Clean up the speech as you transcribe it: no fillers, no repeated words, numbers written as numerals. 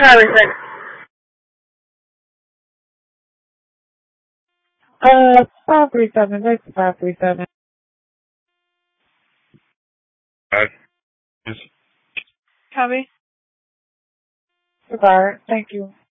Harrison. 537, that's 537. Copy. Goodbye. Thank you.